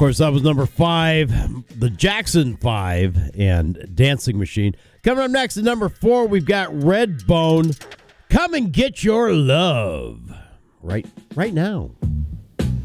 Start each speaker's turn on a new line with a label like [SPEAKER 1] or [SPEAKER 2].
[SPEAKER 1] course, that was number 5, the Jackson 5 and Dancing Machine. Coming up next at number 4, we've got Redbone. Come and get your love right now.